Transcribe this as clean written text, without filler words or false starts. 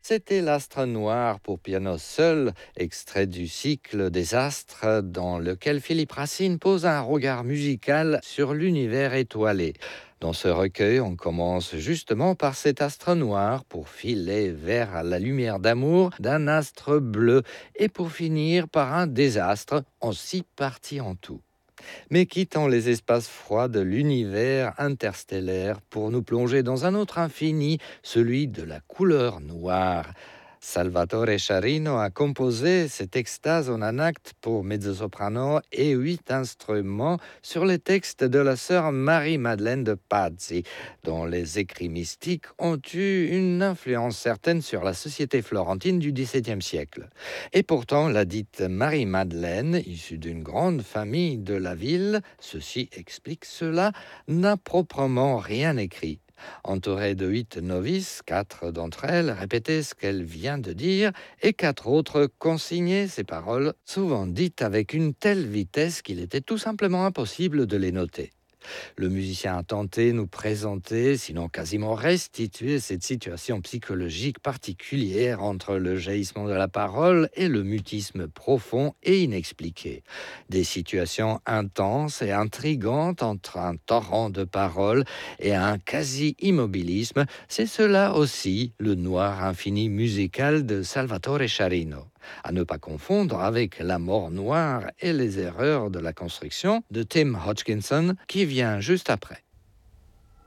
C'était l'Astre noir pour piano seul, extrait du cycle des astres dans lequel Philippe Racine pose un regard musical sur l'univers étoilé. Dans ce recueil, on commence justement par cet astre noir pour filer vers la lumière d'amour d'un astre bleu et pour finir par un désastre en 6 parties en tout. Mais quittant les espaces froids de l'univers interstellaire pour nous plonger dans un autre infini, celui de la couleur noire. Salvatore Sciarrino a composé cette extase en un acte pour mezzo-soprano et 8 instruments sur les textes de la sœur Marie-Madeleine de Pazzi, dont les écrits mystiques ont eu une influence certaine sur la société florentine du XVIIe siècle. Et pourtant, la dite Marie-Madeleine, issue d'une grande famille de la ville, ceci explique cela, n'a proprement rien écrit. Entourée de 8 novices, 4 d'entre elles répétaient ce qu'elle vient de dire et 4 autres consignaient ces paroles, souvent dites avec une telle vitesse qu'il était tout simplement impossible de les noter. Le musicien a tenté de nous présenter, sinon quasiment restituer cette situation psychologique particulière entre le jaillissement de la parole et le mutisme profond et inexpliqué. Des situations intenses et intrigantes entre un torrent de paroles et un quasi-immobilisme, c'est cela aussi le noir infini musical de Salvatore Sciarrino. À ne pas confondre avec La mort noire et les erreurs de la construction de Tim Hodgkinson qui vient juste après.